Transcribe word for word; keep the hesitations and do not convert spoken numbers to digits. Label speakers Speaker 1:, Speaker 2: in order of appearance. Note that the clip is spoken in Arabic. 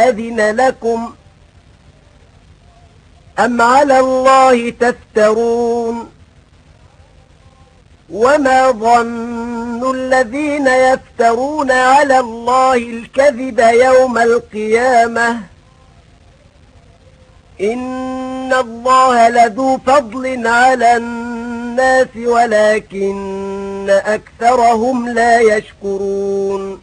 Speaker 1: أذن لكم أم على الله تفترون وما ظن الذين يفترون على الله الكذب يوم القيامة إن الله لذو فضل على الناس ولكن أكثرهم لا يشكرون